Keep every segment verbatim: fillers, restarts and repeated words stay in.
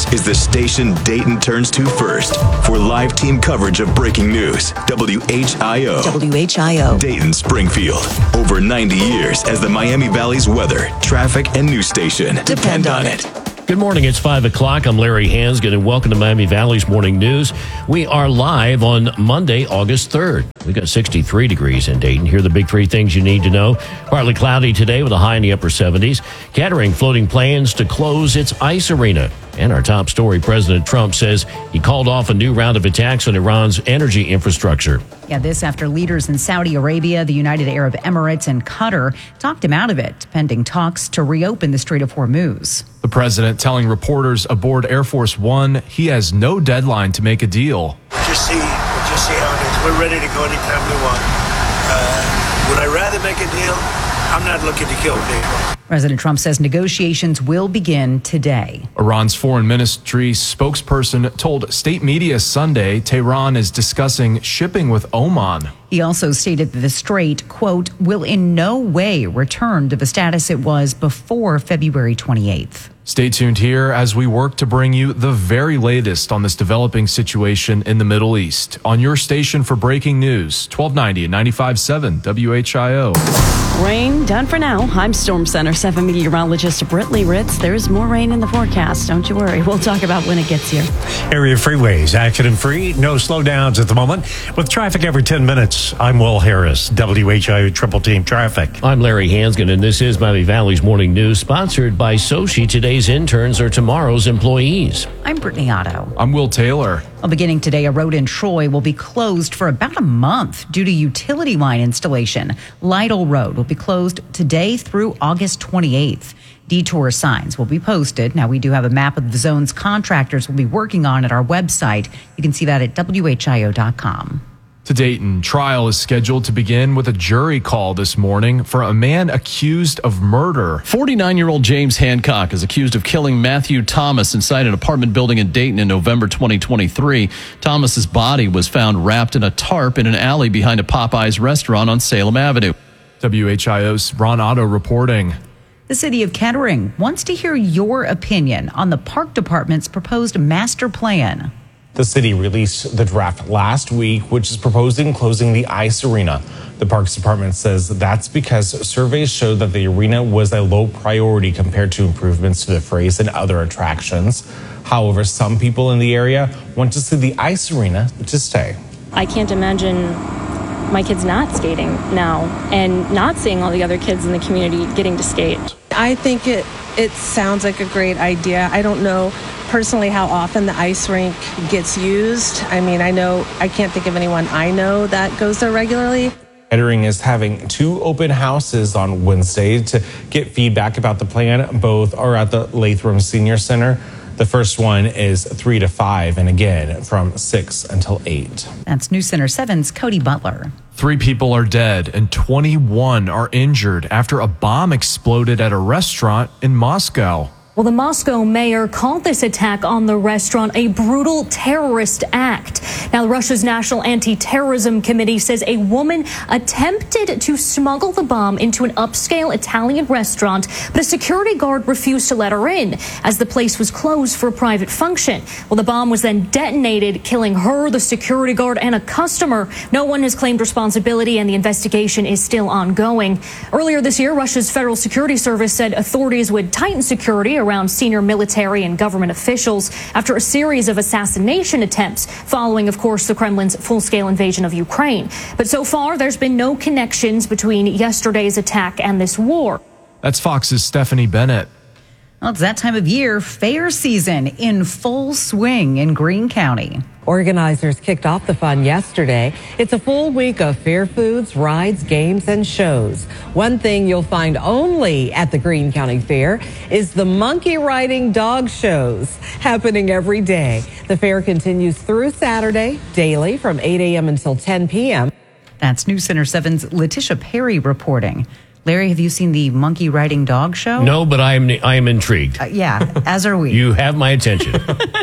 is the station Dayton turns to first for live team coverage of breaking news. W H I O. W H I O. Dayton, Springfield. Over ninety years as the Miami Valley's weather, traffic, and news station. Depend on it. Good morning. It's five o'clock. I'm Larry Hansgen, and welcome to Miami Valley's Morning News. We are live on Monday, August third. We got sixty-three degrees in Dayton. Here are the big three things you need to know. Partly cloudy today with a high in the upper seventies. Kettering floating plans to close its ice arena. And our top story, President Trump says he called off a new round of attacks on Iran's energy infrastructure. Yeah, this after leaders in Saudi Arabia, the United Arab Emirates, and Qatar talked him out of it, pending talks to reopen the Strait of Hormuz. The president telling reporters aboard Air Force One he has no deadline to make a deal. Just see, just see how it is. We're ready to go anytime we want. Uh, would I rather make a deal? I'm not looking to kill people. President Trump says negotiations will begin today. Iran's foreign ministry spokesperson told state media Sunday Tehran is discussing shipping with Oman. He also stated that the strait, quote, will in no way return to the status it was before February twenty-eighth. Stay tuned here as we work to bring you the very latest on this developing situation in the Middle East. On your station for breaking news, twelve ninety and ninety-five point seven W H I O. Rain done for now. I'm Storm Center seven meteorologist Brittany Ritz. There's more rain in the forecast. Don't you worry. We'll talk about when it gets here. Area freeways, accident-free, no slowdowns at the moment. With traffic every ten minutes, I'm Will Harris, W H I O Triple Team Traffic. I'm Larry Hansgen, and this is Miami Valley's Morning News, sponsored by Sochi. Today's interns are tomorrow's employees. I'm Brittany Otto. I'm Will Taylor. Well, beginning today, a road in Troy will be closed for about a month due to utility line installation. Lytle Road will be closed today through August twenty-eighth. Detour signs will be posted. Now, we do have a map of the zones contractors will be working on at our website. You can see that at W H I O dot com. To Dayton, trial is scheduled to begin with a jury call this morning for a man accused of murder. forty-nine-year-old James Hancock is accused of killing Matthew Thomas inside an apartment building in Dayton in November twenty twenty-three. Thomas's body was found wrapped in a tarp in an alley behind a Popeyes restaurant on Salem Avenue. W H I O's Ron Otto reporting. The city of Kettering wants to hear your opinion on the park department's proposed master plan. The city released the draft last week, which is proposing closing the ice arena. The Parks Department says that's because surveys showed that the arena was a low priority compared to improvements to the Frays and other attractions. However, some people in the area want to see the ice arena to stay. I can't imagine my kids not skating now and not seeing all the other kids in the community getting to skate. I think it, it sounds like a great idea. I don't know personally how often the ice rink gets used. I mean, I know, I can't think of anyone I know that goes there regularly. Kettering is having two open houses on Wednesday to get feedback about the plan. Both are at the Latham Senior Center. The first one is three to five, and again, from six until eight. That's News Center seven's Cody Butler. Three people are dead and twenty-one are injured after a bomb exploded at a restaurant in Moscow. Well, the Moscow mayor called this attack on the restaurant a brutal terrorist act. Now, Russia's National Anti-Terrorism Committee says a woman attempted to smuggle the bomb into an upscale Italian restaurant, but a security guard refused to let her in as the place was closed for a private function. Well, the bomb was then detonated, killing her, the security guard, and a customer. No one has claimed responsibility, and the investigation is still ongoing. Earlier this year, Russia's Federal Security Service said authorities would tighten security around senior military and government officials after a series of assassination attempts following, of course, the Kremlin's full-scale invasion of Ukraine. But so far, there's been no connections between yesterday's attack and this war. That's Fox's Stephanie Bennett. Well, it's that time of year, fair season in full swing in Greene County. Organizers kicked off the fun yesterday. It's a full week of fair foods, rides, games, and shows. One thing you'll find only at the Greene County Fair is the monkey riding dog shows happening every day. The fair continues through Saturday, daily from eight a.m. until ten p.m. That's News Center seven's Letitia Perry reporting. Larry, have you seen the monkey riding dog show? No, but I am I am intrigued. Uh, yeah, as are we. You have my attention.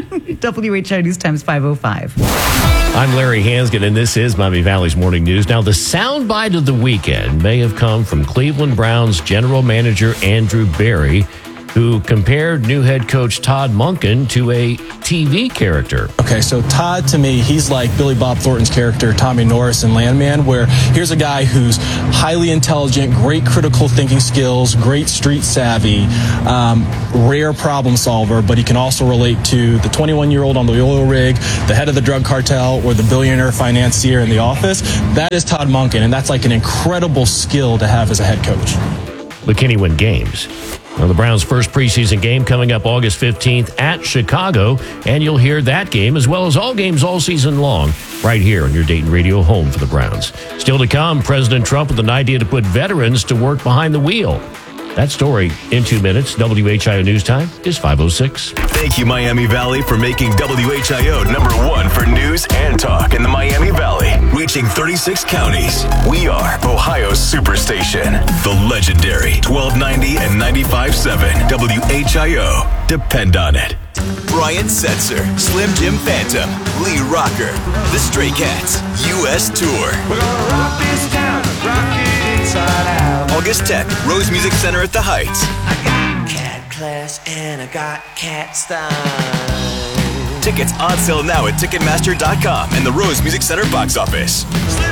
W H I News Times five oh five. I'm Larry Hansgen, and this is Miami Valley's Morning News. Now, the soundbite of the weekend may have come from Cleveland Browns general manager Andrew Berry. who compared new head coach Todd Monken to a T V character. Okay, so Todd, to me, he's like Billy Bob Thornton's character, Tommy Norris in Landman, where here's a guy who's highly intelligent, great critical thinking skills, great street savvy, um, rare problem solver, but he can also relate to the twenty-one-year-old on the oil rig, the head of the drug cartel, or the billionaire financier in the office. That is Todd Monken, and that's like an incredible skill to have as a head coach. But can he win games? Well, the Browns' first preseason game coming up August fifteenth at Chicago, and you'll hear that game as well as all games all season long right here on your Dayton Radio home for the Browns. Still to come, President Trump with an idea to put veterans to work behind the wheel. That story in two minutes. W H I O News Time is five oh six. Thank you, Miami Valley, for making W H I O number one for news and talk in the Miami Valley. Reaching thirty-six counties. We are Ohio's Superstation. The legendary twelve ninety and ninety-five point seven W H I O. Depend on it. Brian Setzer, Slim Jim Phantom, Lee Rocker, The Stray Cats, U S Tour. We're gonna rock this town, rock it inside out. August tenth, Rose Music Center at the Heights. I got cat class and I got cat style. Tickets on sale now at Ticketmaster dot com and the Rose Music Center box office.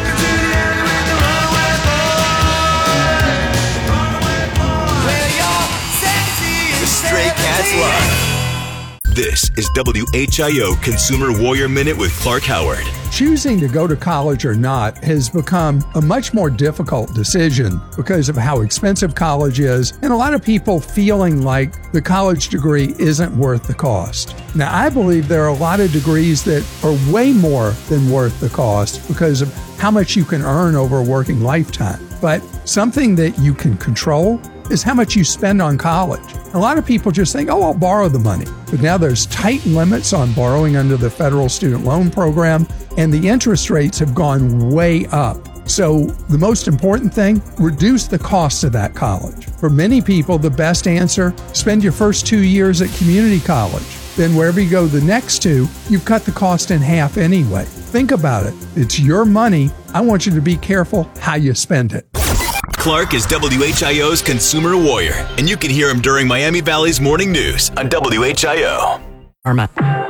The Stray Cats Live. This is W H I O Consumer Warrior Minute with Clark Howard. Choosing to go to college or not has become a much more difficult decision because of how expensive college is, and a lot of people feeling like the college degree isn't worth the cost. Now, I believe there are a lot of degrees that are way more than worth the cost because of how much you can earn over a working lifetime. But something that you can control is how much you spend on college. A lot of people just think, oh, I'll borrow the money. But now there's tight limits on borrowing under the federal student loan program, and the interest rates have gone way up. So the most important thing, reduce the cost of that college. For many people, the best answer, spend your first two years at community college. Then wherever you go the next two, you've cut the cost in half anyway. Think about it. It's your money. I want you to be careful how you spend it. Clark is W H I O's Consumer Warrior, and you can hear him during Miami Valley's Morning News on W H I O. Arma.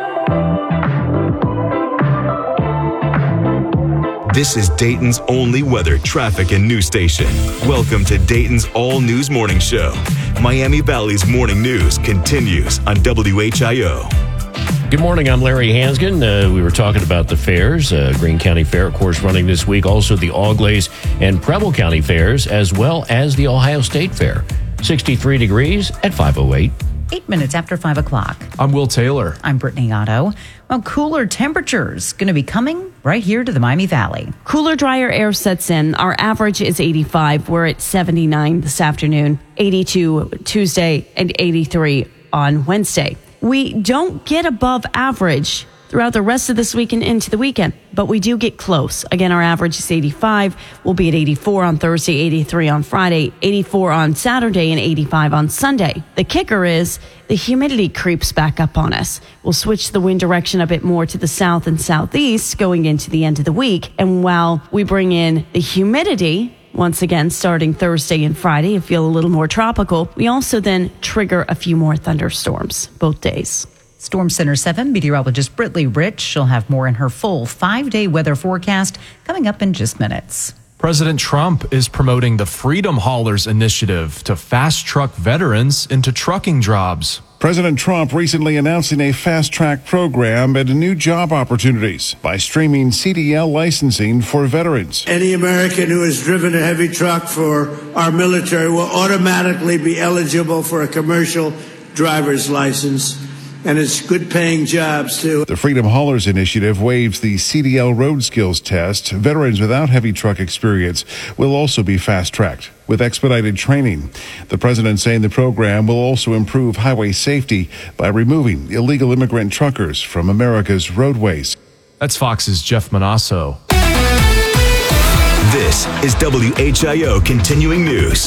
This is Dayton's only weather, traffic, and news station. Welcome to Dayton's All News Morning Show. Miami Valley's Morning News continues on W H I O. Good morning, I'm Larry Hansgen. Uh, we were talking about the fairs. Uh, Greene County Fair, of course, running this week. Also the Auglaize and Preble County Fairs, as well as the Ohio State Fair. sixty-three degrees at five oh eight. Eight minutes after five o'clock. I'm Will Taylor. I'm Brittany Otto. Well, cooler temperatures going to be coming right here to the Miami Valley. Cooler, drier air sets in. Our average is eighty-five. We're at seventy-nine this afternoon, eighty-two Tuesday, and eighty-three on Wednesday. We don't get above average throughout the rest of this week and into the weekend, but we do get close. Again, our average is eighty-five. We'll be at eighty-four on Thursday, eighty-three on Friday, eighty-four on Saturday, and eighty-five on Sunday. The kicker is the humidity creeps back up on us. We'll switch the wind direction a bit more to the south and southeast going into the end of the week. And while we bring in the humidity, once again, starting Thursday and Friday, and feel a little more tropical, we also then trigger a few more thunderstorms both days. Storm Center seven meteorologist Brittany Rich. She'll have more in her full five-day weather forecast coming up in just minutes. President Trump is promoting the Freedom Haulers initiative to fast-track veterans into trucking jobs. President Trump recently announcing a fast-track program and new job opportunities by streaming C D L licensing for veterans. Any American who has driven a heavy truck for our military will automatically be eligible for a commercial driver's license. And it's good-paying jobs, too. The Freedom Haulers Initiative waives the C D L road skills test. Veterans without heavy truck experience will also be fast-tracked with expedited training. The president saying the program will also improve highway safety by removing illegal immigrant truckers from America's roadways. That's Fox's Jeff Manasso. This is W H I O Continuing News.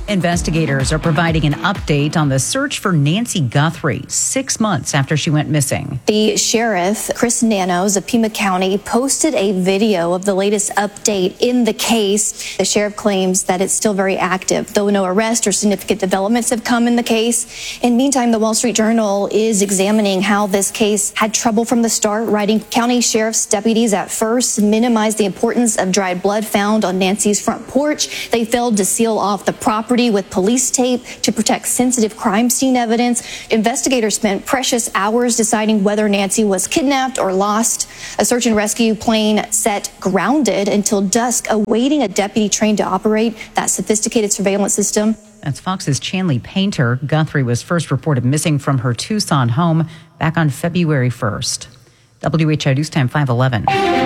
Investigators are providing an update on the search for Nancy Guthrie, six months after she went missing. The sheriff, Chris Nanos of Pima County, posted a video of the latest update in the case. The sheriff claims that it's still very active, though no arrest or significant developments have come in the case. In the meantime, the Wall Street Journal is examining how this case had trouble from the start, writing county sheriff's deputies at first minimized the importance of dried blood found on Nancy's front porch. They failed to seal off the property with police tape to protect sensitive crime scene evidence. Investigators spent precious hours deciding whether Nancy was kidnapped or lost. A search and rescue plane set grounded until dusk, awaiting a deputy trained to operate that sophisticated surveillance system. That's Fox's Chanley Painter. Guthrie was first reported missing from her Tucson home back on February first. W H I News Time five eleven.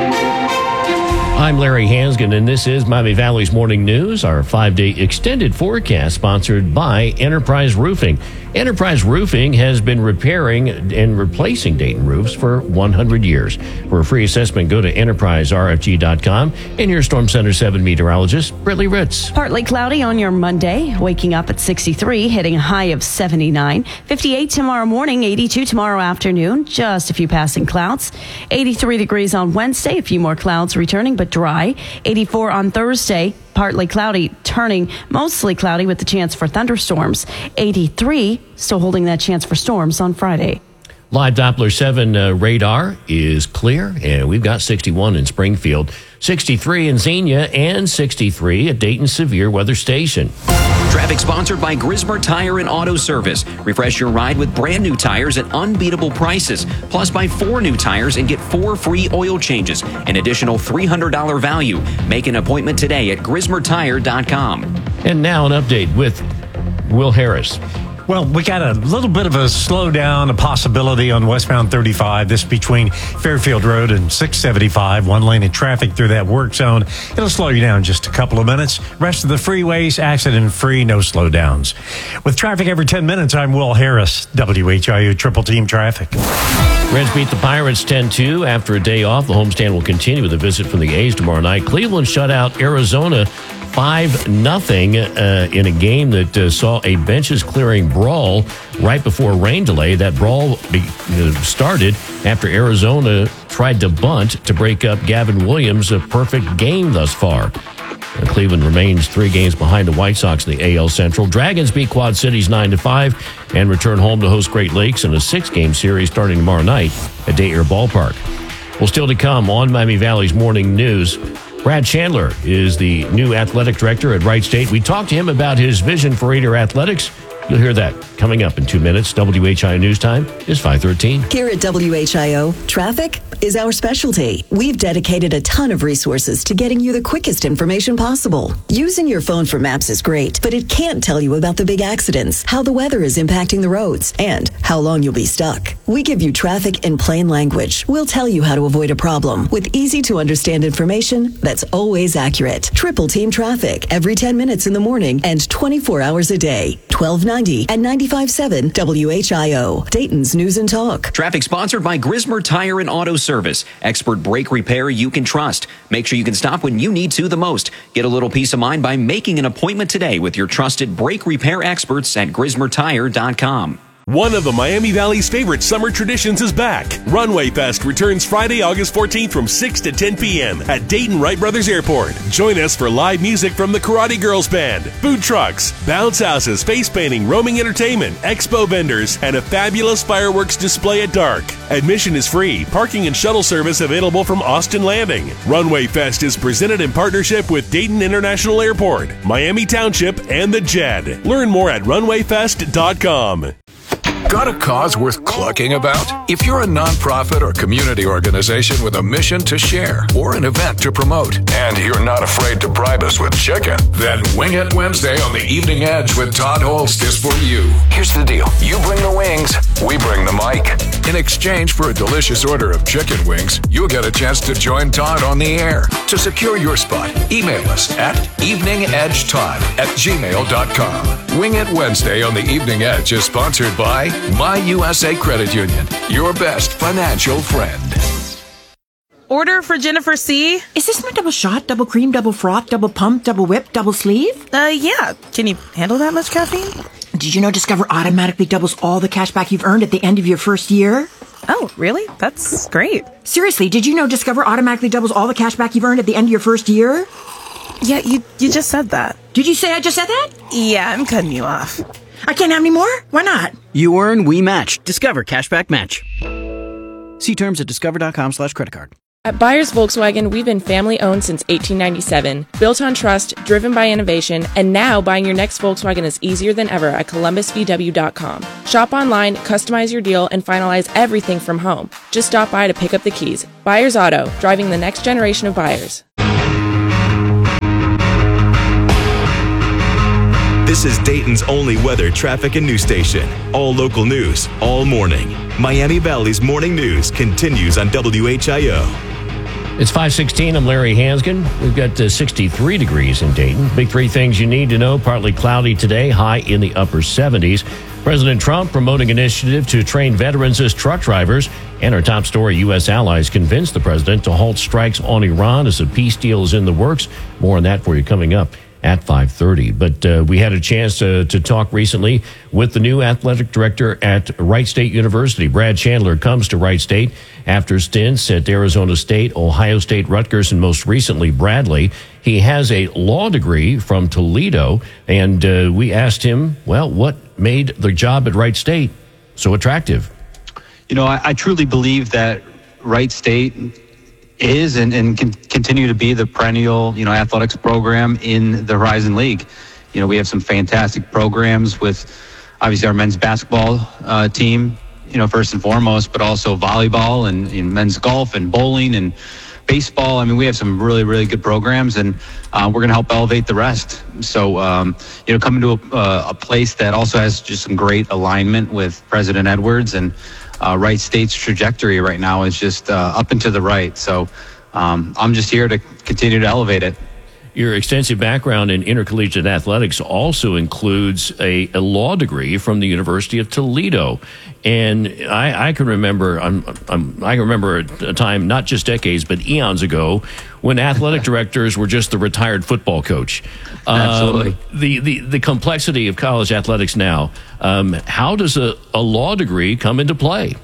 I'm Larry Hansgen, and this is Miami Valley's Morning News, our five-day extended forecast sponsored by Enterprise Roofing. Enterprise Roofing has been repairing and replacing Dayton roofs for one hundred years. For a free assessment, go to enterprise r f g dot com. And here's Storm Center seven meteorologist Brittany Ritz. Partly cloudy on your Monday, waking up at sixty-three, hitting a high of seventy-nine. fifty-eight tomorrow morning, eighty-two tomorrow afternoon, just a few passing clouds. eighty-three degrees on Wednesday, a few more clouds returning, but dry. eighty-four on Thursday, partly cloudy, turning mostly cloudy with the chance for thunderstorms. eighty-three, still holding that chance for storms on Friday. Live Doppler seven uh, radar is clear, and we've got sixty-one in Springfield, sixty-three in Xenia, and sixty-three at Dayton Severe Weather Station. Traffic sponsored by Grismer Tire and Auto Service. Refresh your ride with brand new tires at unbeatable prices. Plus, buy four new tires and get four free oil changes. An additional three hundred dollars value. Make an appointment today at grismer tire dot com. And now an update with Will Harris. Well, we got a little bit of a slowdown, a possibility on westbound thirty-five. This between Fairfield Road and six seventy-five. One lane of traffic through that work zone. It'll slow you down just a couple of minutes. Rest of the freeways, accident-free, no slowdowns. With traffic every ten minutes, I'm Will Harris, W H I O Triple Team Traffic. Reds beat the Pirates ten two. After a day off, the homestand will continue with a visit from the A's tomorrow night. Cleveland shut out Arizona five nothing uh, in a game that uh, saw a benches-clearing brawl right before a rain delay. That brawl be- uh, started after Arizona tried to bunt to break up Gavin Williams' a perfect game thus far. And Cleveland remains three games behind the White Sox in the A L Central. Dragons beat Quad Cities nine to five and return home to host Great Lakes in a six-game series starting tomorrow night at Day Air Ballpark. Well, still to come on Miami Valley's Morning News, Brad Chandler is the new athletic director at Wright State. We talked to him about his vision for Raider athletics. You'll hear that coming up in two minutes. W H I O News Time is five thirteen. Here at W H I O, traffic is our specialty. We've dedicated a ton of resources to getting you the quickest information possible. Using your phone for maps is great, but it can't tell you about the big accidents, how the weather is impacting the roads, and how long you'll be stuck. We give you traffic in plain language. We'll tell you how to avoid a problem with easy to understand information that's always accurate. Triple Team Traffic every ten minutes in the morning and twenty-four hours a day. twelve ninety and ninety-five point seven W H I O, Dayton's News and Talk. Traffic sponsored by Grismer Tire and Auto Service. Expert brake repair you can trust. Make sure you can stop when you need to the most. Get a little peace of mind by making an appointment today with your trusted brake repair experts at grismer tire dot com. One of the Miami Valley's favorite summer traditions is back. Runway Fest returns Friday, August fourteenth from six to ten p.m. at Dayton Wright Brothers Airport. Join us for live music from the Karate Girls Band, food trucks, bounce houses, face painting, roaming entertainment, expo vendors, and a fabulous fireworks display at dark. Admission is free. Parking and shuttle service available from Austin Landing. Runway Fest is presented in partnership with Dayton International Airport, Miami Township, and the J E D. Learn more at runway fest dot com. Got a cause worth clucking about? If you're a nonprofit or community organization with a mission to share or an event to promote, and you're not afraid to bribe us with chicken, then Wing It Wednesday on the Evening Edge with Todd Holst is for you. Here's the deal. You bring the wings, we bring the mic. In exchange for a delicious order of chicken wings, you'll get a chance to join Todd on the air. To secure your spot, email us at evening edge todd at gmail dot com. Wing It Wednesday on the Evening Edge is sponsored by My U S A Credit Union, your best financial friend. order for Jennifer C. Is this my double shot, double cream, double froth, double pump, double whip, double sleeve? Uh, yeah. Can you handle that much caffeine? Did you know Discover automatically doubles all the cash back you've earned at the end of your first year? Oh, really? That's great. Seriously, did you know Discover automatically doubles all the cash back you've earned at the end of your first year? Yeah, you you just said that. Did you say I just said that? Yeah, I'm cutting you off. I can't have any more? Why not? You earn, we match. Discover Cashback Match. See terms at discover.com slash credit card. At Byers Volkswagen, we've been family-owned since eighteen ninety-seven, built on trust, driven by innovation, and now buying your next Volkswagen is easier than ever at columbus v w dot com. Shop online, customize your deal, and finalize everything from home. Just stop by to pick up the keys. Byers Auto, driving the next generation of buyers. This is Dayton's only weather, traffic, and news station. All local news, all morning. Miami Valley's morning news continues on W H I O. It's five sixteen. I'm Larry Hansgen. We've got uh, sixty-three degrees in Dayton. Big three things you need to know. Partly cloudy today, high in the upper seventies. President Trump promoting initiative to train veterans as truck drivers. And our top story, U S allies convince the president to halt strikes on Iran as a peace deal is in the works. More on that for you coming up at five thirty. But uh, we had a chance to, to talk recently with the new athletic director at Wright State University. Brad Chandler comes to Wright State after stints at Arizona State, Ohio State, Rutgers, and most recently Bradley. He has a law degree from Toledo, and uh, we asked him, well, what made the job at Wright State so attractive? You know, I, I truly believe that Wright State is and, and can continue to be the perennial, you know, athletics program in the Horizon League. You know, we have some fantastic programs with obviously our men's basketball uh, team, you know, first and foremost, but also volleyball and, and men's golf and bowling and baseball. I mean, we have some really, really good programs, and uh, we're going to help elevate the rest. So, um, you know, coming to a, uh, a place that also has just some great alignment with President Edwards, and Uh, Wright State's trajectory right now is just uh, up and to the right. So um, I'm just here to continue to elevate it. Your extensive background in intercollegiate athletics also includes a, a law degree from the University of Toledo. And I, I can remember, I'm, I'm, I can remember a time, not just decades, but eons ago, when athletic directors were just the retired football coach. Um, Absolutely. The, the, the complexity of college athletics now, um, how does a, a law degree come into play?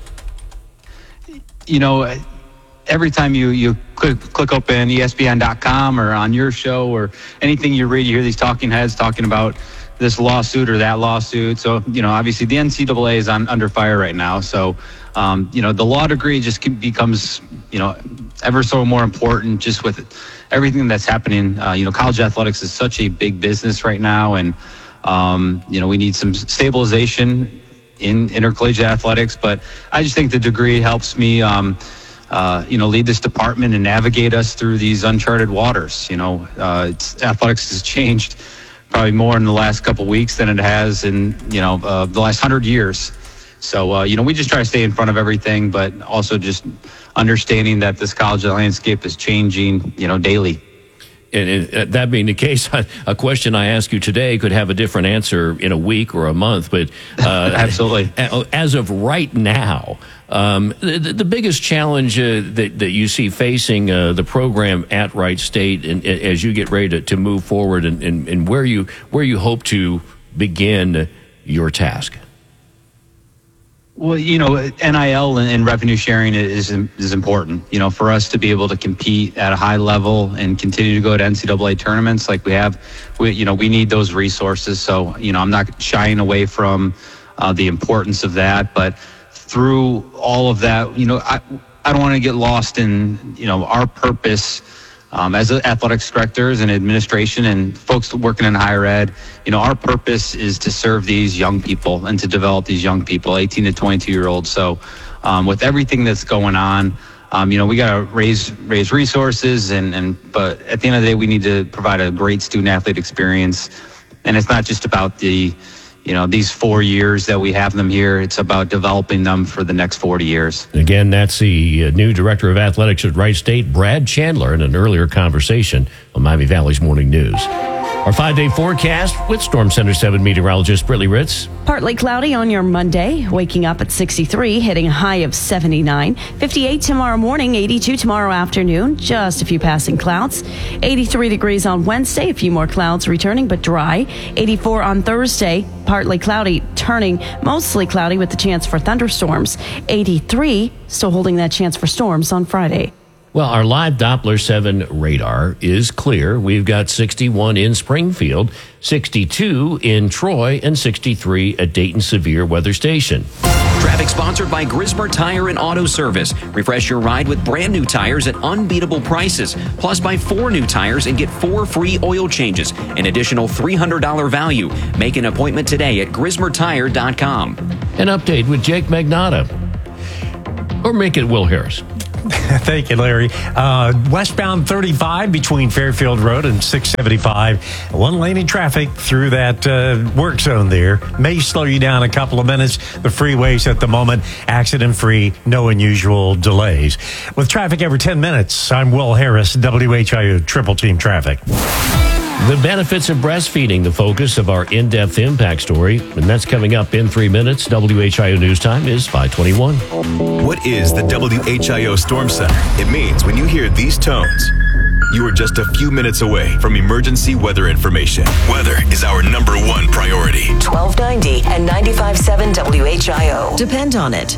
You know, every time you, you click, click open E S P N dot com or on your show or anything you read, you hear these talking heads talking about this lawsuit or that lawsuit. So, you know, obviously the N C double A is on under fire right now. So, um, you know, the law degree just becomes, you know, ever so more important just with everything that's happening. Uh, you know, college athletics is such a big business right now. And, um, you know, we need some stabilization in intercollegiate athletics. But I just think the degree helps me, um, Uh, you know, lead this department and navigate us through these uncharted waters. You know, uh, it's, athletics has changed probably more in the last couple of weeks than it has in, you know, uh, the last hundred years. So, uh, you know, we just try to stay in front of everything, but also just understanding that this college landscape is changing, you know, daily. And, and that being the case, a question I ask you today could have a different answer in a week or a month. But uh, absolutely, as of right now, um, the, the biggest challenge uh, that, that you see facing uh, the program at Wright State, and, and as you get ready to, to move forward, and, and, and where you where you hope to begin your task. Well, you know, N I L and revenue sharing is is important, you know, for us to be able to compete at a high level and continue to go to N C double A tournaments like we have. We, you know, we need those resources. So, you know, I'm not shying away from uh, the importance of that. But through all of that, you know, I, I don't want to get lost in, you know, our purpose Um, as athletics directors and administration and folks working in higher ed. You know, our purpose is to serve these young people and to develop these young people, eighteen to twenty-two year olds. So um, with everything that's going on, um, you know, we got to raise raise resources and, and but at the end of the day, we need to provide a great student athlete experience. And it's not just about the, you know, these four years that we have them here. It's about developing them for the next forty years. Again, that's the uh, new director of athletics at Wright State, Brad Chandler, in an earlier conversation on Miami Valley's Morning News. Our five-day forecast with Storm Center seven meteorologist Brittany Ritz. Partly cloudy on your Monday, waking up at sixty-three, hitting a high of seventy-nine. fifty-eight tomorrow morning, eighty-two tomorrow afternoon, just a few passing clouds. eighty-three degrees on Wednesday, a few more clouds returning, but dry. eighty-four on Thursday, partly cloudy, turning mostly cloudy with the chance for thunderstorms. eighty-three, still holding that chance for storms on Friday. Well, our live Doppler seven radar is clear. We've got sixty-one in Springfield, sixty-two in Troy, and sixty-three at Dayton Severe Weather Station. Traffic sponsored by Grismer Tire and Auto Service. Refresh your ride with brand new tires at unbeatable prices. Plus, buy four new tires and get four free oil changes. An additional three hundred dollars value. Make an appointment today at grismer tire dot com. An update with Jake Magnotta. Or make it Will Harris. Thank you, Larry. Uh, westbound thirty-five between Fairfield Road and six seventy-five. One lane in traffic through that uh, work zone there. May slow you down a couple of minutes. The freeways at the moment, accident-free, no unusual delays. With traffic every ten minutes, I'm Will Harris, W H I O Triple Team Traffic. The benefits of breastfeeding, the focus of our in-depth impact story, and that's coming up in three minutes. W H I O News Time is five twenty-one. What is the W H I O Storm Center? It means when you hear these tones, you are just a few minutes away from emergency weather information. Weather is our number one priority. twelve ninety and ninety-five point seven W H I O. Depend on it.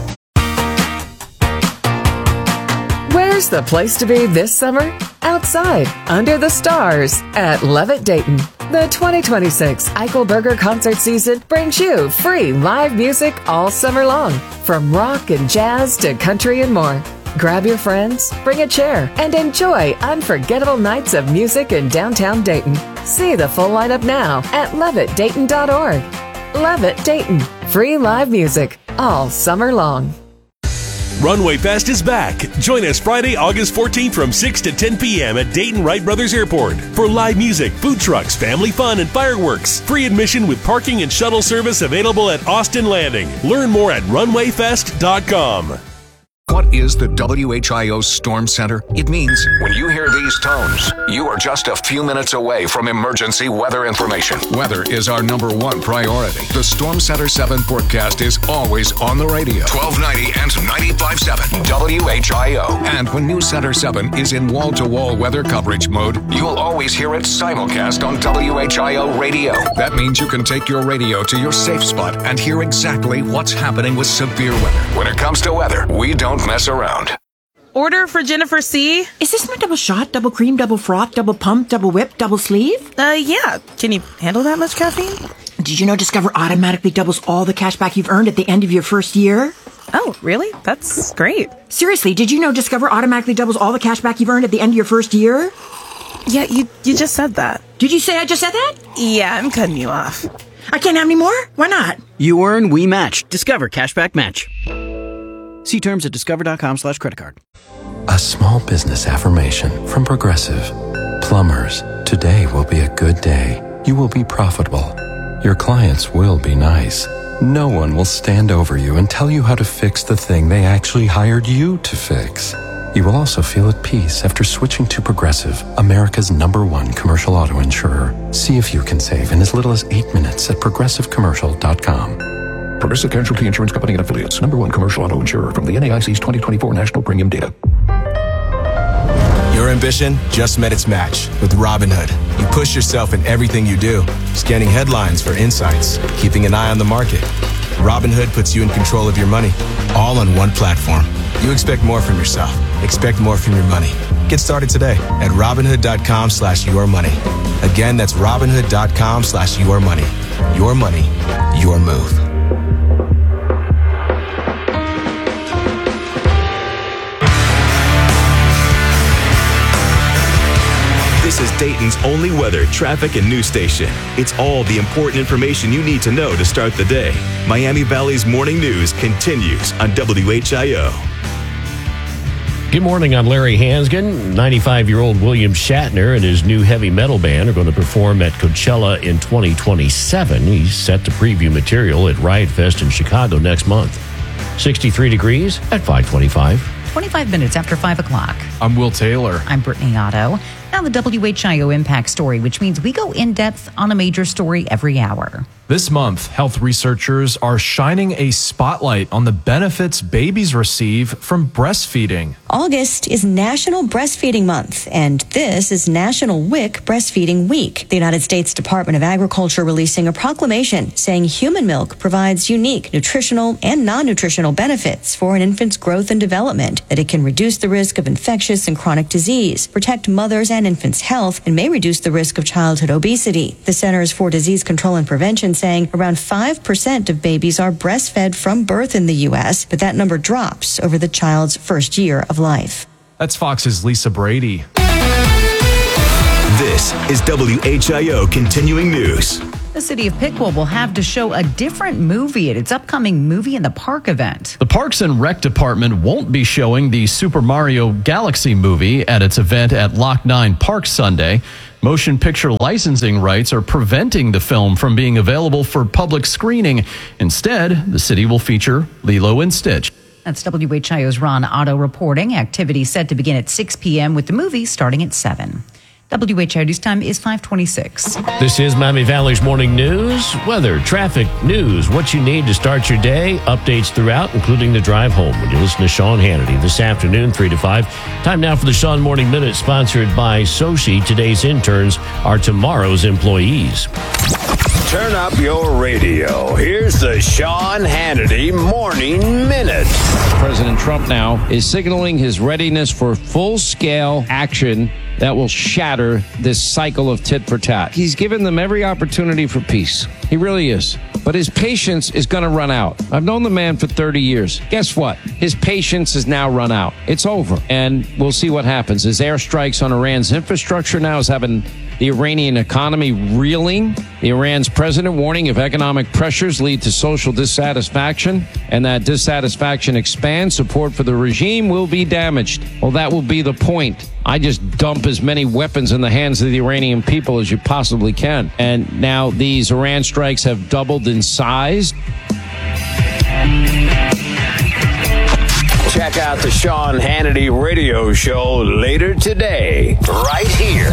Where's the place to be this summer? Outside, under the stars, at Levitt Dayton. The twenty twenty-six Eichelberger concert season brings you free live music all summer long, from rock and jazz to country and more. Grab your friends, bring a chair, and enjoy unforgettable nights of music in downtown Dayton. See the full lineup now at levitt dayton dot org. Levitt Dayton, free live music all summer long. Runway Fest is back. Join us Friday, August fourteenth from six to ten p.m. at Dayton Wright Brothers Airport for live music, food trucks, family fun, and fireworks. Free admission with parking and shuttle service available at Austin Landing. Learn more at runway fest dot com. What is the W H I O Storm Center? It means when you hear these tones, you are just a few minutes away from emergency weather information. Weather is our number one priority. The Storm Center seven forecast is always on the radio. twelve ninety and ninety-five point seven W H I O. And when News Center seven is in wall-to-wall weather coverage mode, you'll always hear it simulcast on W H I O radio. That means you can take your radio to your safe spot and hear exactly what's happening with severe weather. When it comes to weather, we don't mess around. Order for Jennifer C. Is this my double shot, double cream, double froth, double pump, double whip, double sleeve? Uh, yeah. Can you handle that much caffeine? Did you know Discover automatically doubles all the cash back you've earned at the end of your first year? Oh, really? That's great. Seriously, did you know Discover automatically doubles all the cash back you've earned at the end of your first year? Yeah, you, you just said that. Did you say I just said that? Yeah, I'm cutting you off. I can't have any more? Why not? You earn, we match. Discover Cashback Match. See terms at discover.com slash credit card. A small business affirmation from Progressive. Plumbers, today will be a good day. You will be profitable. Your clients will be nice. No one will stand over you and tell you how to fix the thing they actually hired you to fix. You will also feel at peace after switching to Progressive, America's number one commercial auto insurer. See if you can save in as little as eight minutes at progressive commercial dot com. Progressive Casualty Insurance Company and Affiliates. Number one commercial auto insurer from the N A I C's twenty twenty-four National Premium Data. Your ambition just met its match with Robinhood. You push yourself in everything you do, scanning headlines for insights, keeping an eye on the market. Robinhood puts you in control of your money, all on one platform. You expect more from yourself. Expect more from your money. Get started today at Robinhood.com slash your money. Again, that's Robinhood.com slash your money. Your money, your move. This is Dayton's only weather, traffic, and news station. It's all the important information you need to know to start the day. Miami Valley's morning news continues on W H I O. Good morning, I'm Larry Hansgen. ninety-five-year-old William Shatner and his new heavy metal band are going to perform at Coachella in twenty twenty-seven. He's set to preview material at Riot Fest in Chicago next month. sixty-three degrees at five twenty-five. twenty-five minutes after five o'clock. I'm Will Taylor. I'm Brittany Otto. Now the W H I O Impact Story, which means we go in depth on a major story every hour. This month, health researchers are shining a spotlight on the benefits babies receive from breastfeeding. August is National Breastfeeding Month, and this is National W I C Breastfeeding Week. The United States Department of Agriculture releasing a proclamation saying human milk provides unique nutritional and non-nutritional benefits for an infant's growth and development, that it can reduce the risk of infectious and chronic disease, protect mothers' and infants' health, and may reduce the risk of childhood obesity. The Centers for Disease Control and Prevention saying around five percent of babies are breastfed from birth in the U S, but that number drops over the child's first year of life. That's Fox's Lisa Brady. This is W H I O Continuing News. The city of Piqua will have to show a different movie at its upcoming Movie in the Park event. The Parks and Rec Department won't be showing the Super Mario Galaxy movie at its event at Loch Nine Park Sunday. Motion picture licensing rights are preventing the film from being available for public screening. Instead, the city will feature Lilo and Stitch. That's W H I O's Ron Otto reporting. Activity set to begin at six p.m. with the movie starting at seven. W H I O News time is five twenty-six. This is Miami Valley's Morning News. Weather, traffic, news, what you need to start your day. Updates throughout, including the drive home when you listen to Sean Hannity this afternoon, three to five. Time now for the Sean Morning Minute, sponsored by Sochi. Today's interns are tomorrow's employees. Turn up your radio. Here's the Sean Hannity Morning Minute. President Trump now is signaling his readiness for full-scale action that will shatter this cycle of tit for tat. He's given them every opportunity for peace. He really is. But his patience is going to run out. I've known the man for thirty years. Guess what? His patience has now run out. It's over. And we'll see what happens. His airstrikes on Iran's infrastructure now is having the Iranian economy reeling. The Iran's president warning if economic pressures lead to social dissatisfaction and that dissatisfaction expands, support for the regime will be damaged. Well, that will be the point. I just dump as many weapons in the hands of the Iranian people as you possibly can. And now these Iran strikes have doubled in size. Check out the Sean Hannity radio show later today, right here.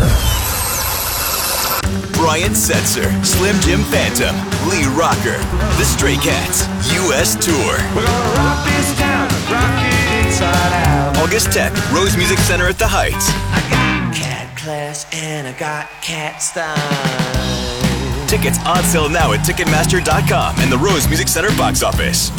Brian Setzer, Slim Jim Phantom, Lee Rocker, The Stray Cats, U S Tour. We're gonna rock this town, rock it inside out. August tenth, Rose Music Center at the Heights. I got cat class and I got cat style. Tickets on sale now at Ticketmaster dot com and the Rose Music Center box office.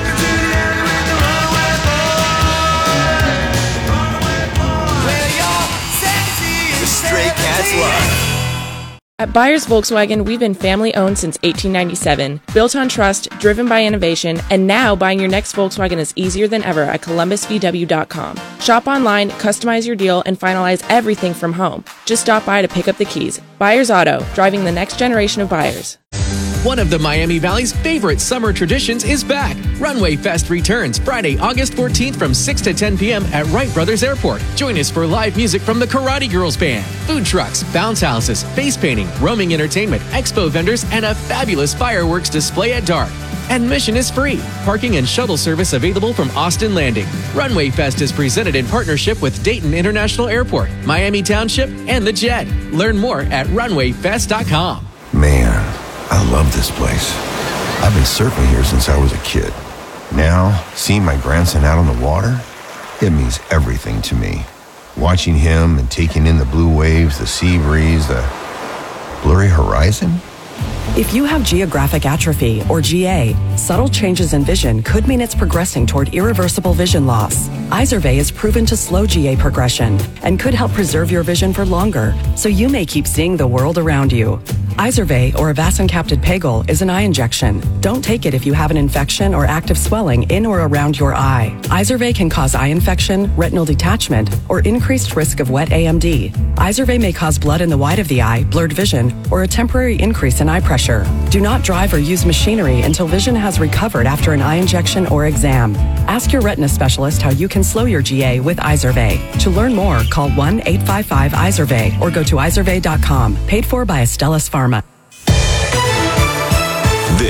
The Stray Cats Live. At Byers Volkswagen, we've been family-owned since eighteen ninety-seven, built on trust, driven by innovation, and now buying your next Volkswagen is easier than ever at Columbus V W dot com. Shop online, customize your deal, and finalize everything from home. Just stop by to pick up the keys. Byers Auto, driving the next generation of buyers. One of the Miami Valley's favorite summer traditions is back. Runway Fest returns Friday, August fourteenth from six to ten p.m. at Wright Brothers Airport. Join us for live music from the Karate Girls Band, food trucks, bounce houses, face painting, roaming entertainment, expo vendors, and a fabulous fireworks display at dark. Admission is free. Parking and shuttle service available from Austin Landing. Runway Fest is presented in partnership with Dayton International Airport, Miami Township, and The Jet. Learn more at runway fest dot com. Man, I love this place. I've been surfing here since I was a kid. Now, seeing my grandson out on the water, it means everything to me. Watching him and taking in the blue waves, the sea breeze, the blurry horizon. If you have geographic atrophy, or G A, subtle changes in vision could mean it's progressing toward irreversible vision loss. Izervay is proven to slow G A progression and could help preserve your vision for longer, so you may keep seeing the world around you. Izervay, or avacincaptad pegol, is an eye injection. Don't take it if you have an infection or active swelling in or around your eye. Izervay can cause eye infection, retinal detachment, or increased risk of wet A M D. Izervay may cause blood in the white of the eye, blurred vision, or a temporary increase in eye pressure. Do not drive or use machinery until vision has recovered after an eye injection or exam. Ask your retina specialist how you can slow your G A with Izervay. To learn more, call one eight five five Izervay or go to izervay dot com. Paid for by Astellas Pharma.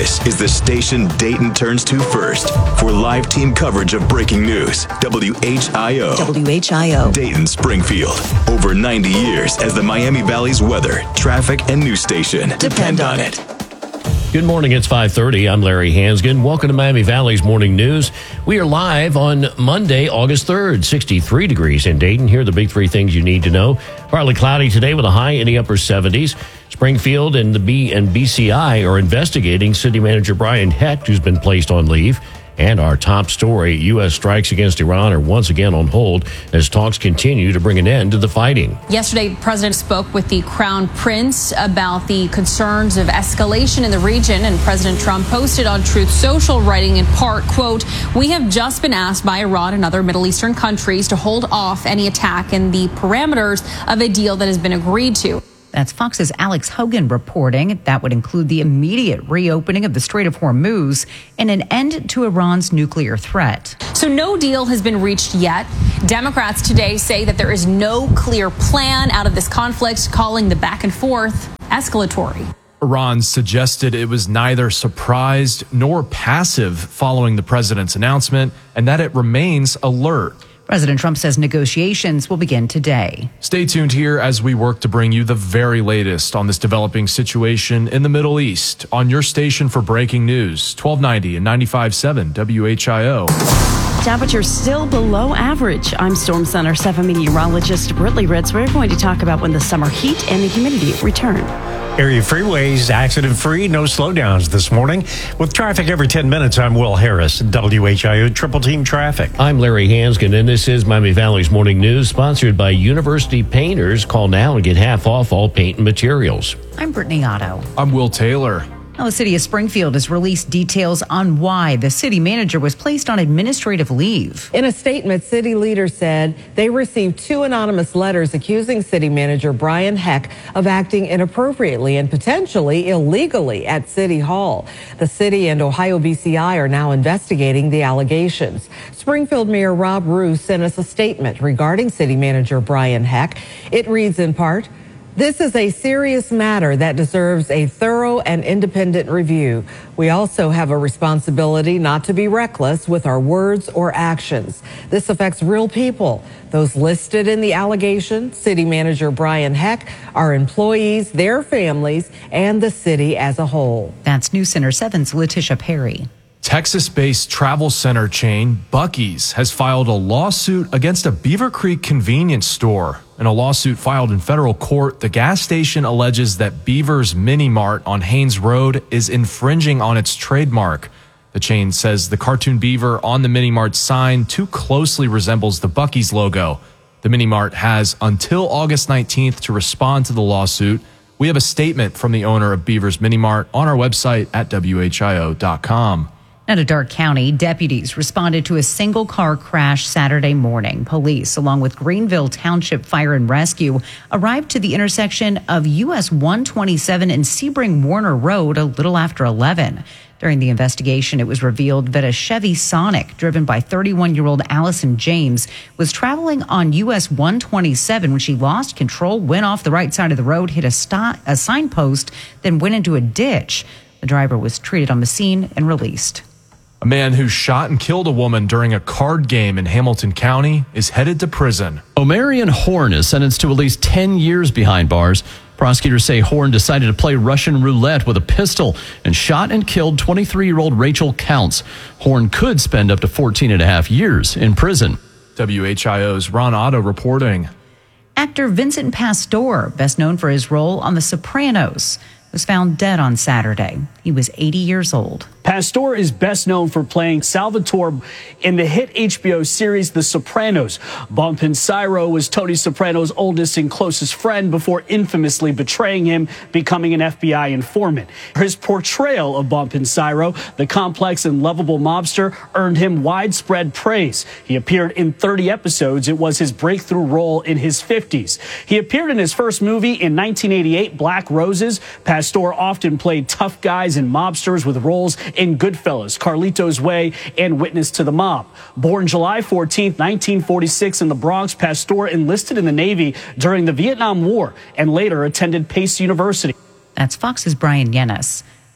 This is the station Dayton turns to first for live team coverage of breaking news. W H I O. W H I O. Dayton, Springfield. Over ninety years as the Miami Valley's weather, traffic, and news station. Depend on it. Good morning. It's five thirty. I'm Larry Hansgen. Welcome to Miami Valley's Morning News. We are live on Monday, August third, sixty-three degrees in Dayton. Here are the big three things you need to know. Partly cloudy today with a high in the upper seventies. Springfield and the B and B C I are investigating City Manager Brian Hecht, who's been placed on leave. And our top story, U S strikes against Iran are once again on hold as talks continue to bring an end to the fighting. Yesterday, the president spoke with the Crown Prince about the concerns of escalation in the region, and President Trump posted on Truth Social, writing in part, quote, "We have just been asked by Iran and other Middle Eastern countries to hold off any attack in the parameters of a deal that has been agreed to." That's Fox's Alex Hogan reporting. That would include the immediate reopening of the Strait of Hormuz and an end to Iran's nuclear threat. So no deal has been reached yet. Democrats today say that there is no clear plan out of this conflict, calling the back and forth escalatory. Iran suggested it was neither surprised nor passive following the president's announcement, and that it remains alert. President Trump says negotiations will begin today. Stay tuned here as we work to bring you the very latest on this developing situation in the Middle East on your station for breaking news, twelve ninety and ninety-five point seven W H I O. Temperatures still below average. I'm Storm Center seven meteorologist Britley Ritz. We're going to talk about when the summer heat and the humidity return. Area freeways accident-free, no slowdowns this morning. With traffic every ten minutes, I'm Will Harris, W H I O Triple Team Traffic. I'm Larry Hansgen, and this is Miami Valley's Morning News, sponsored by University Painters. Call now and get half off all paint and materials. I'm Brittany Otto. I'm Will Taylor. Now, the city of Springfield has released details on why the city manager was placed on administrative leave. In a statement, city leaders said they received two anonymous letters accusing city manager Brian Hecht of acting inappropriately and potentially illegally at City Hall. The city and Ohio B C I are now investigating the allegations. Springfield Mayor Rob Roos sent us a statement regarding city manager Brian Hecht. It reads in part, "This is a serious matter that deserves a thorough and independent review. We also have a responsibility not to be reckless with our words or actions. This affects real people. Those listed in the allegation, City Manager Brian Hecht, our employees, their families, and the city as a whole." That's News Center seven's Letitia Perry. Texas-based travel center chain Buc-ee's has filed a lawsuit against a Beaver Creek convenience store. In a lawsuit filed in federal court, the gas station alleges that Beaver's Mini Mart on Haynes Road is infringing on its trademark. The chain says the cartoon beaver on the Mini Mart sign too closely resembles the Buc-ee's logo. The Mini Mart has until August nineteenth to respond to the lawsuit. We have a statement from the owner of Beaver's Mini Mart on our website at W H I O dot com. Out of Darke County, deputies responded to a single car crash Saturday morning. Police, along with Greenville Township Fire and Rescue, arrived to the intersection of U S one twenty-seven and Sebring Warner Road a little after eleven. During the investigation, it was revealed that a Chevy Sonic, driven by thirty-one-year-old Allison James, was traveling on U S one twenty-seven when she lost control, went off the right side of the road, hit a, st- a signpost, then went into a ditch. The driver was treated on the scene and released. A man who shot and killed a woman during a card game in Hamilton County is headed to prison. Omarion Horn is sentenced to at least ten years behind bars. Prosecutors say Horn decided to play Russian roulette with a pistol and shot and killed twenty-three-year-old Rachel Counts. Horn could spend up to fourteen and a half years in prison. W H I O's Ron Otto reporting. Actor Vincent Pastore, best known for his role on The Sopranos, was found dead on Saturday. He was eighty years old. Pastore is best known for playing Salvatore in the hit H B O series The Sopranos. Bumpin' Cyro was Tony Soprano's oldest and closest friend before infamously betraying him, becoming an F B I informant. His portrayal of Bumpin' Cyro, the complex and lovable mobster, earned him widespread praise. He appeared in thirty episodes. It was his breakthrough role in his fifties. He appeared in his first movie in nineteen eighty-eight, Black Roses. Pastore often played tough guys and mobsters with roles in Goodfellas, Carlito's Way, and Witness to the Mob. Born July fourteenth, nineteen forty-six in the Bronx, Pastore enlisted in the Navy during the Vietnam War and later attended Pace University. That's Fox's Brian Yennis.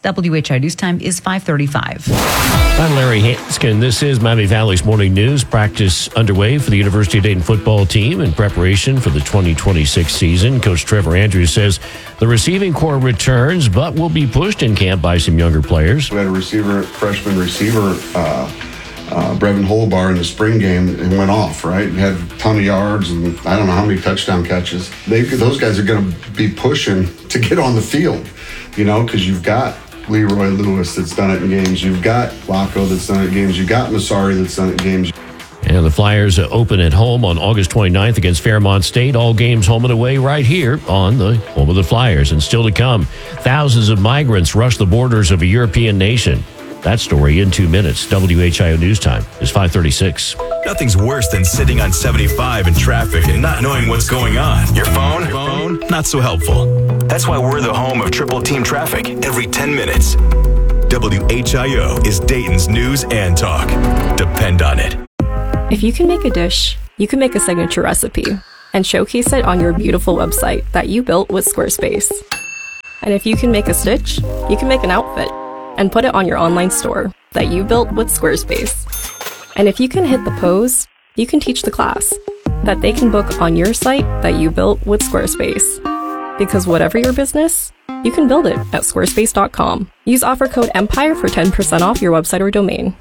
W H I News time is five thirty-five. I'm Larry Hanskin. This is Miami Valley's Morning News. Practice underway for the University of Dayton football team in preparation for the twenty twenty-six season. Coach Trevor Andrews says the receiving core returns, but will be pushed in camp by some younger players. We had a receiver, freshman receiver, uh, uh, Brevin Holbar in the spring game and went off, right? He had a ton of yards and I don't know how many touchdown catches. They, those guys are going to be pushing to get on the field, you know, because you've got Leroy Lewis that's done it in games. You've got Laco that's done it in games. You've got Masari that's done it in games. And the Flyers open at home on August twenty-ninth against Fairmont State. All games home and away right here on the home of the Flyers. And still to come, thousands of migrants rush the borders of a European nation. That story in two minutes. W H I O News Time is five thirty-six. Nothing's worse than sitting on seventy-five in traffic and not knowing what's going on. Your phone? Your phone? Not so helpful. That's why we're the home of Triple Team Traffic every ten minutes. W H I O is Dayton's news and talk. Depend on it. If you can make a dish, you can make a signature recipe and showcase it on your beautiful website that you built with Squarespace. And if you can make a stitch, you can make an outfit and put it on your online store that you built with Squarespace. And if you can hit the pose, you can teach the class that they can book on your site that you built with Squarespace. Because whatever your business, you can build it at squarespace dot com. Use offer code EMPIRE for ten percent off your website or domain.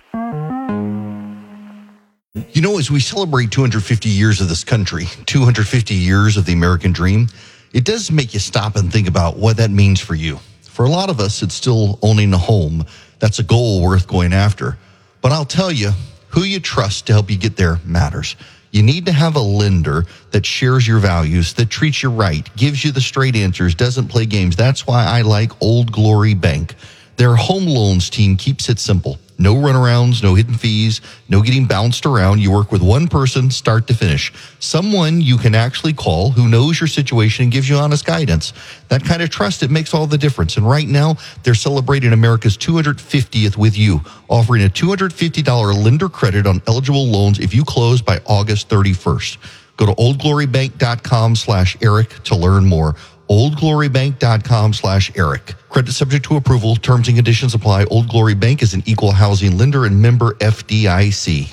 You know, as we celebrate two hundred fifty years of this country, two hundred fifty years of the American dream, it does make you stop and think about what that means for you. For a lot of us, it's still owning a home. That's a goal worth going after. But I'll tell you, who you trust to help you get there matters. You need to have a lender that shares your values, that treats you right, gives you the straight answers, doesn't play games. That's why I like Old Glory Bank. Their home loans team keeps it simple. No runarounds, no hidden fees, no getting bounced around. You work with one person, start to finish. Someone you can actually call who knows your situation and gives you honest guidance. That kind of trust, it makes all the difference. And right now, they're celebrating America's two hundred fiftieth with you, offering a two hundred fifty dollars lender credit on eligible loans if you close by August thirty-first. Go to oldglorybank.com slash Eric to learn more. oldglorybank.com slash Eric. Credit subject to approval. Terms and conditions apply. Old Glory Bank is an equal housing lender and member F D I C.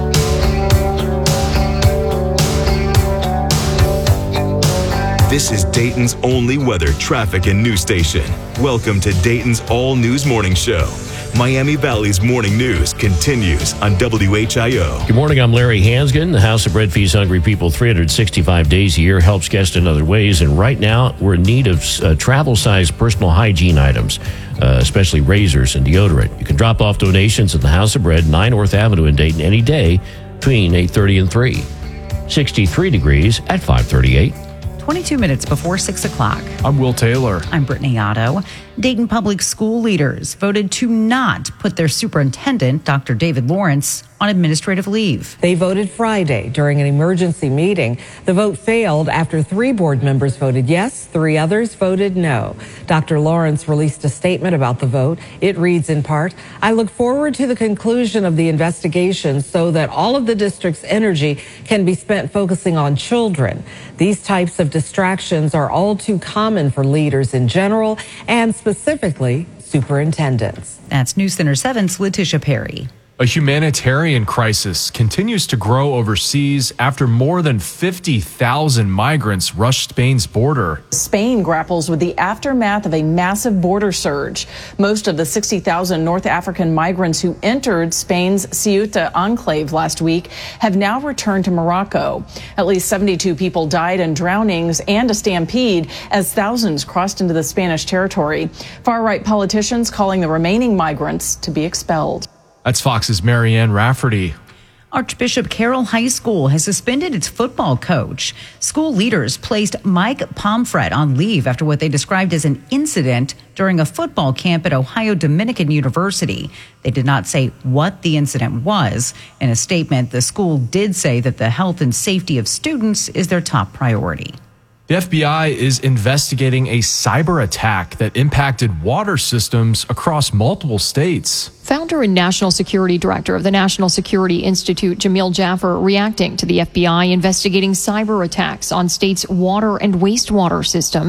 This is Dayton's only weather, traffic, and news station. Welcome to Dayton's All News Morning Show. Miami Valley's morning news continues on W H I O. Good morning, I'm Larry Hanskin. The House of Bread feeds hungry people three hundred sixty-five days a year, helps guests in other ways, and right now we're in need of uh, travel-sized personal hygiene items, uh, especially razors and deodorant. You can drop off donations at the House of Bread, nine North Avenue in Dayton, any day between eight thirty and three. sixty-three degrees at five thirty-eight. twenty-two minutes before six o'clock. I'm Will Taylor. I'm Brittany Otto. Dayton Public School leaders voted to not put their superintendent, Doctor David Lawrence, on administrative leave. They voted Friday during an emergency meeting. The vote failed after three board members voted yes, three others voted no. Doctor Lawrence released a statement about the vote. It reads in part, "I look forward to the conclusion of the investigation so that all of the district's energy can be spent focusing on children. These types of distractions are all too common for leaders in general and specifically superintendents." That's News Center seven's Letitia Perry. A humanitarian crisis continues to grow overseas after more than fifty thousand migrants rushed Spain's border. Spain grapples with the aftermath of a massive border surge. Most of the sixty thousand North African migrants who entered Spain's Ceuta enclave last week have now returned to Morocco. At least seventy-two people died in drownings and a stampede as thousands crossed into the Spanish territory. Far-right politicians calling the remaining migrants to be expelled. That's Fox's Marianne Rafferty. Archbishop Carroll High School has suspended its football coach. School leaders placed Mike Pomfret on leave after what they described as an incident during a football camp at Ohio Dominican University. They did not say what the incident was. In a statement, the school did say that the health and safety of students is their top priority. The F B I is investigating a cyber attack that impacted water systems across multiple states. Founder and National Security Director of the National Security Institute, Jamil Jaffer, reacting to the F B I investigating cyber attacks on states' water and wastewater systems. The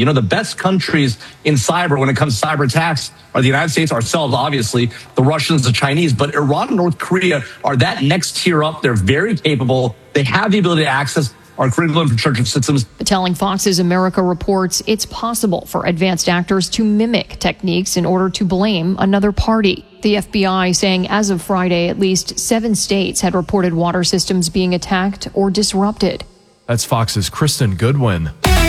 You know, the best countries in cyber when it comes to cyber attacks are the United States, ourselves, obviously, the Russians, the Chinese, but Iran and North Korea are that next tier up. They're very capable. They have the ability to access our critical infrastructure systems. But telling Fox's America reports it's possible for advanced actors to mimic techniques in order to blame another party. The F B I saying as of Friday, at least seven states had reported water systems being attacked or disrupted. That's Fox's Kristen Goodwin.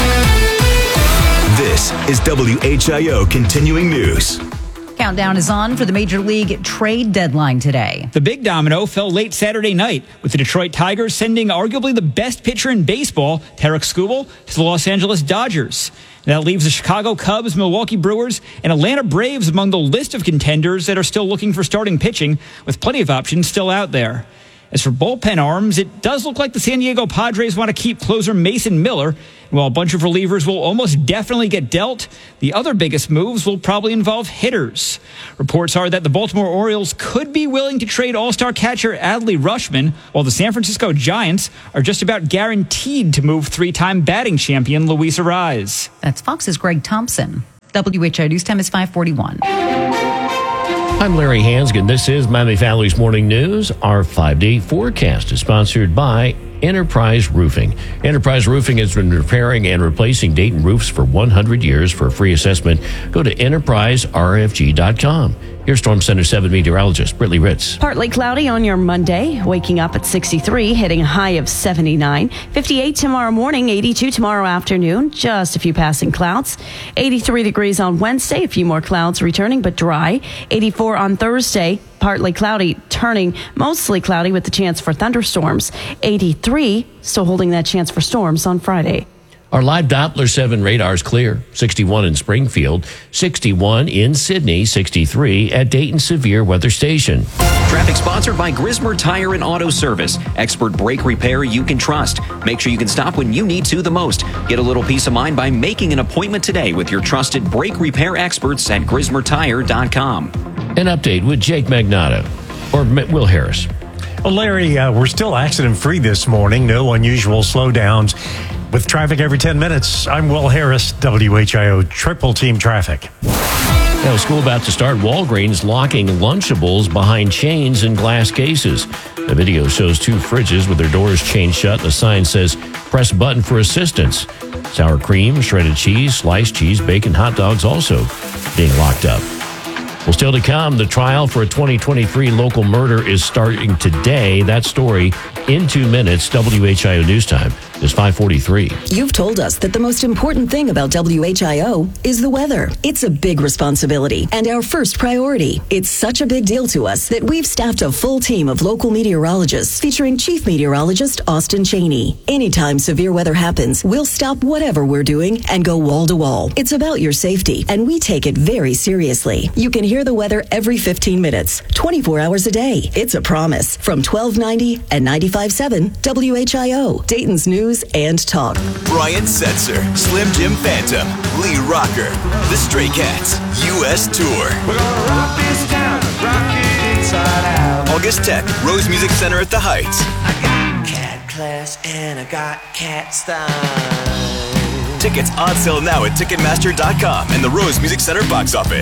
This is W H I O Continuing News. Countdown is on for the Major League trade deadline today. The big domino fell late Saturday night, with the Detroit Tigers sending arguably the best pitcher in baseball, Tarek Skubal, to the Los Angeles Dodgers. That leaves the Chicago Cubs, Milwaukee Brewers, and Atlanta Braves among the list of contenders that are still looking for starting pitching, with plenty of options still out there. As for bullpen arms, it does look like the San Diego Padres want to keep closer Mason Miller. And while a bunch of relievers will almost definitely get dealt, the other biggest moves will probably involve hitters. Reports are that the Baltimore Orioles could be willing to trade all-star catcher Adley Rutschman, while the San Francisco Giants are just about guaranteed to move three-time batting champion Luis Arraez. That's Fox's Greg Thompson. W H I O News Time is five forty-one. I'm Larry Hansgen. This is Miami Valley's Morning News. Our five-day forecast is sponsored by Enterprise Roofing. Enterprise Roofing has been repairing and replacing Dayton roofs for one hundred years. For a free assessment, go to enterprise r f g dot com. Here's Storm Center seven meteorologist Brittany Ritz. Partly cloudy on your Monday, waking up at sixty-three, hitting a high of seventy-nine. fifty-eight tomorrow morning, eighty-two tomorrow afternoon, just a few passing clouds. eighty-three degrees on Wednesday, a few more clouds returning but dry. eighty-four on Thursday, partly cloudy, turning mostly cloudy with the chance for thunderstorms. eighty-three, still holding that chance for storms on Friday. Our live Doppler seven radar is clear. sixty-one in Springfield, sixty-one in Sydney, sixty-three at Dayton Severe Weather Station. Traffic sponsored by Grismer Tire and Auto Service. Expert brake repair you can trust. Make sure you can stop when you need to the most. Get a little peace of mind by making an appointment today with your trusted brake repair experts at grismer tire dot com. An update with Jake Magnato or Will Harris. Well, Larry, uh, we're still accident-free this morning. No unusual slowdowns. With traffic every ten minutes, I'm Will Harris, W H I O Triple Team Traffic. Now, school about to start. Walgreens locking Lunchables behind chains and glass cases. The video shows two fridges with their doors chained shut. The sign says, press button for assistance. Sour cream, shredded cheese, sliced cheese, bacon, hot dogs also being locked up. Well, still to come, the trial for a twenty twenty-three local murder is starting today. That story in two minutes. W H I O News Time is five forty-three. You've told us that the most important thing about W H I O is the weather. It's a big responsibility and our first priority. It's such a big deal to us that we've staffed a full team of local meteorologists featuring Chief Meteorologist Austin Cheney. Anytime severe weather happens, we'll stop whatever we're doing and go wall to wall. It's about your safety, and we take it very seriously. You can hear the weather every fifteen minutes, twenty-four hours a day. It's a promise from twelve ninety and ninety-five point seven W H I O, Dayton's News and Talk. Brian Setzer, Slim Jim Phantom, Lee Rocker, The Stray Cats, U S Tour. We're gonna rock this town, rock it inside out. August tenth, Rose Music Center at the Heights. I got cat class and I got cat style. Tickets on sale now at Ticketmaster dot com and the Rose Music Center box office.